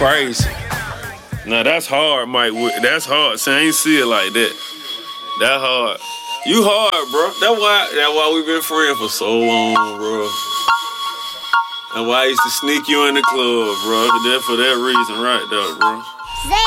crazy. Now that's hard, Mike. That's hard. See, I ain't see it like that. That hard. You hard, bro. That's why we been friends for so long, bro. That's why I used to sneak you in the club, bro. That's for that reason right there, bro.